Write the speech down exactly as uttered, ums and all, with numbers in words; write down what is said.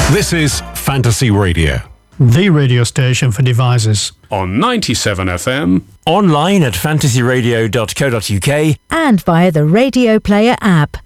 This is Fantasy Radio, the radio station for devices. On ninety-seven F M. Online at fantasy radio dot co dot uk. And via the Radio Player app.